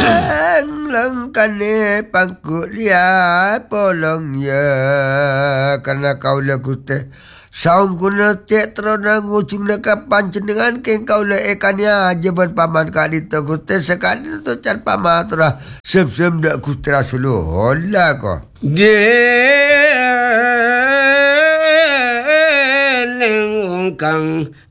langkane pangku liat polong ya karena kau la Gusti saung guna cek terona ngucung nak panjenengan keng kau la ekanya jaban paman kali tu Gusti sekali tu car paman terah sem dak Gusti Rasulullah lah ko kang